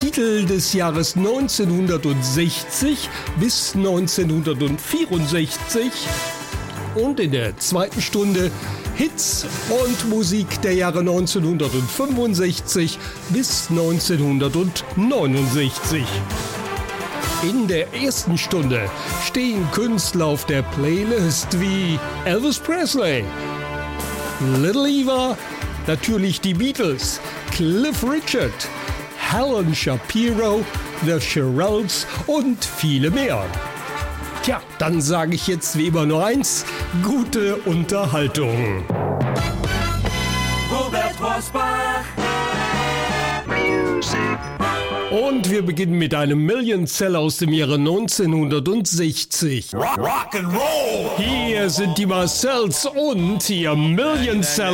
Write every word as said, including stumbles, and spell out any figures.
Titel des Jahres neunzehnhundertsechzig bis neunzehnhundertvierundsechzig. Und in der zweiten Stunde Hits und Musik der Jahre neunzehnhundertfünfundsechzig bis neunzehnhundertneunundsechzig. In der ersten Stunde stehen Künstler auf der Playlist wie Elvis Presley, Little Eva, natürlich die Beatles, Cliff Richard, Helen Shapiro, The Shirelles und viele mehr. Tja, dann sage ich jetzt wie immer nur eins: gute Unterhaltung. Robert Rosbach. Music. Und wir beginnen mit einem Millionseller aus dem Jahre neunzehnhundertsechzig. Rock, rock and roll. Hier sind die Marcells und ihr Millionseller.